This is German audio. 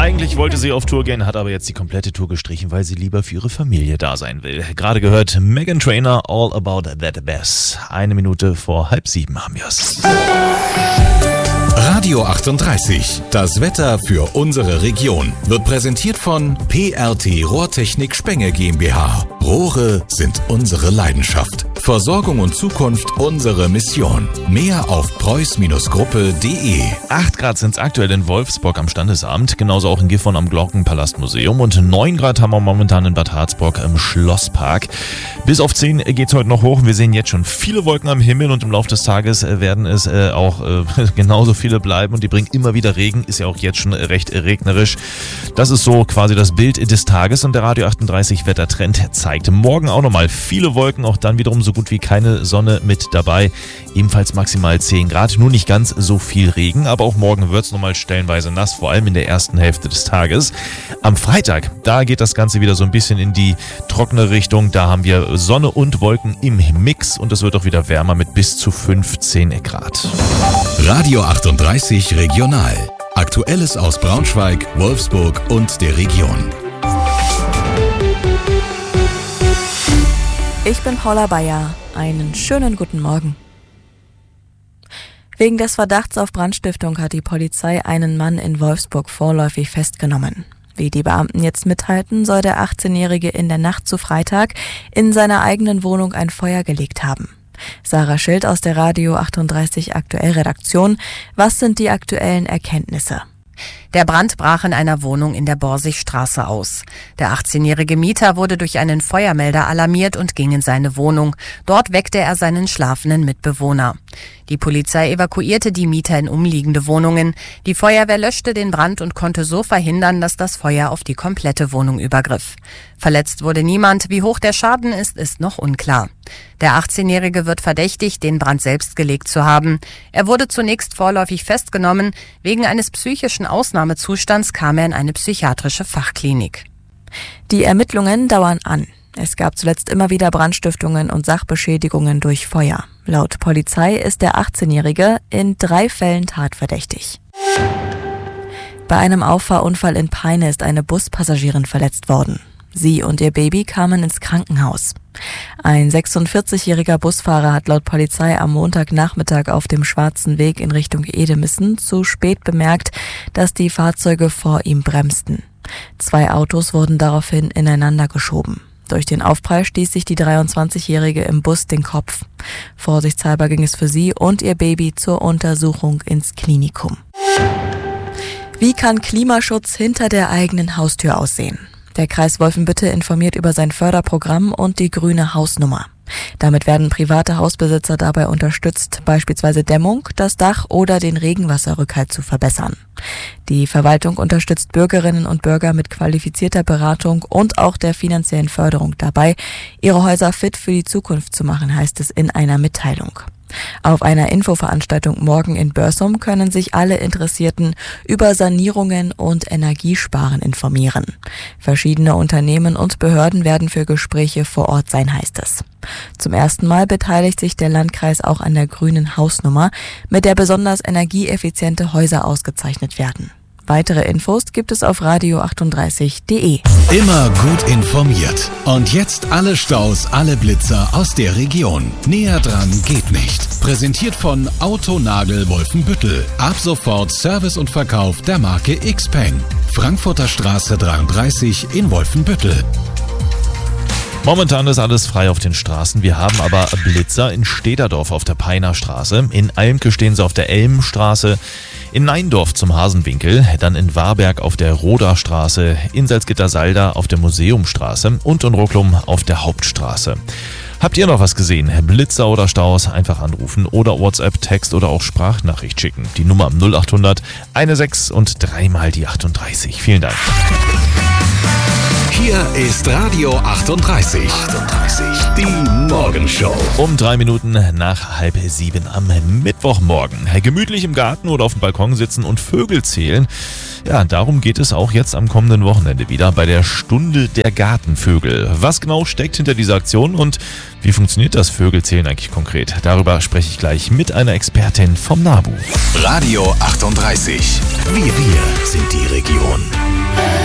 Eigentlich wollte sie auf Tour gehen, hat aber jetzt die komplette Tour gestrichen, weil sie lieber für ihre Familie da sein will. Gerade gehört Meghan Trainor, All About That Bass. 1 Minute vor 6:30 haben wir's. Radio 38, das Wetter für unsere Region, wird präsentiert von PRT Rohrtechnik Spenge GmbH. Rohre sind unsere Leidenschaft. Versorgung und Zukunft unsere Mission. Mehr auf preuß-gruppe.de. 8 Grad sind es aktuell in Wolfsburg am Standesamt, genauso auch in Gifhorn am Glockenpalastmuseum und 9 Grad haben wir momentan in Bad Harzburg im Schlosspark. Bis auf 10 geht's heute noch hoch. Wir sehen jetzt schon viele Wolken am Himmel und im Laufe des Tages werden es auch genauso viele bleiben und die bringen immer wieder Regen, ist ja auch jetzt schon recht regnerisch. Das ist so quasi das Bild des Tages und der Radio 38 Wettertrend zeigt morgen auch nochmal viele Wolken, auch dann wiederum so gut wie keine Sonne mit dabei. Ebenfalls maximal 10 Grad, nur nicht ganz so viel Regen, aber auch morgen wird es nochmal stellenweise nass, vor allem in der ersten Hälfte des Tages. Am Freitag, da geht das Ganze wieder so ein bisschen in die trockene Richtung, da haben wir Sonne und Wolken im Mix und es wird auch wieder wärmer mit bis zu 15 Grad. Radio 38 Regional. Aktuelles aus Braunschweig, Wolfsburg und der Region. Ich bin Paula Bayer. Einen schönen guten Morgen. Wegen des Verdachts auf Brandstiftung hat die Polizei einen Mann in Wolfsburg vorläufig festgenommen. Wie die Beamten jetzt mitteilten, soll der 18-Jährige in der Nacht zu Freitag in seiner eigenen Wohnung ein Feuer gelegt haben. Sarah Schild aus der Radio 38 Aktuell Redaktion. Was sind die aktuellen Erkenntnisse? Der Brand brach in einer Wohnung in der Borsigstraße aus. Der 18-jährige Mieter wurde durch einen Feuermelder alarmiert und ging in seine Wohnung. Dort weckte er seinen schlafenden Mitbewohner. Die Polizei evakuierte die Mieter in umliegende Wohnungen. Die Feuerwehr löschte den Brand und konnte so verhindern, dass das Feuer auf die komplette Wohnung übergriff. Verletzt wurde niemand. Wie hoch der Schaden ist noch unklar. Der 18-Jährige wird verdächtigt, den Brand selbst gelegt zu haben. Er wurde zunächst vorläufig festgenommen. Wegen eines psychischen Ausnahmezustands kam er in eine psychiatrische Fachklinik. Die Ermittlungen dauern an. Es gab zuletzt immer wieder Brandstiftungen und Sachbeschädigungen durch Feuer. Laut Polizei ist der 18-Jährige in 3 Fällen tatverdächtig. Bei einem Auffahrunfall in Peine ist eine Buspassagierin verletzt worden. Sie und ihr Baby kamen ins Krankenhaus. Ein 46-jähriger Busfahrer hat laut Polizei am Montagnachmittag auf dem Schwarzen Weg in Richtung Edemissen zu spät bemerkt, dass die Fahrzeuge vor ihm bremsten. 2 Autos wurden daraufhin ineinander geschoben. Durch den Aufprall stieß sich die 23-Jährige im Bus den Kopf. Vorsichtshalber ging es für sie und ihr Baby zur Untersuchung ins Klinikum. Wie kann Klimaschutz hinter der eigenen Haustür aussehen? Der Kreis Wolfenbüttel informiert über sein Förderprogramm und die grüne Hausnummer. Damit werden private Hausbesitzer dabei unterstützt, beispielsweise Dämmung, das Dach oder den Regenwasserrückhalt zu verbessern. Die Verwaltung unterstützt Bürgerinnen und Bürger mit qualifizierter Beratung und auch der finanziellen Förderung dabei, ihre Häuser fit für die Zukunft zu machen, heißt es in einer Mitteilung. Auf einer Infoveranstaltung morgen in Börsum können sich alle Interessierten über Sanierungen und Energiesparen informieren. Verschiedene Unternehmen und Behörden werden für Gespräche vor Ort sein, heißt es. Zum ersten Mal beteiligt sich der Landkreis auch an der grünen Hausnummer, mit der besonders energieeffiziente Häuser ausgezeichnet werden. Weitere Infos gibt es auf radio38.de. Immer gut informiert. Und jetzt alle Staus, alle Blitzer aus der Region. Näher dran geht nicht. Präsentiert von Autonagel Wolfenbüttel. Ab sofort Service und Verkauf der Marke Xpeng. Frankfurter Straße 33 in Wolfenbüttel. Momentan ist alles frei auf den Straßen. Wir haben aber Blitzer in Stederdorf auf der Peiner Straße. In Almke stehen sie auf der Elmstraße. In Neindorf zum Hasenwinkel. Dann in Warberg auf der Roda Straße. In Salzgitter-Salda auf der Museumstraße. Und in Rocklum auf der Hauptstraße. Habt ihr noch was gesehen? Blitzer oder Staus? Einfach anrufen oder WhatsApp, Text oder auch Sprachnachricht schicken. Die Nummer 0800 16 und 3 mal die 38. Vielen Dank. Hier ist Radio 38. Die Morgenshow. Um 3 Minuten nach 6:30 am Mittwochmorgen. Gemütlich im Garten oder auf dem Balkon sitzen und Vögel zählen. Ja, darum geht es auch jetzt am kommenden Wochenende wieder bei der Stunde der Gartenvögel. Was genau steckt hinter dieser Aktion und wie funktioniert das Vögelzählen eigentlich konkret? Darüber spreche ich gleich mit einer Expertin vom NABU. Radio 38. Wir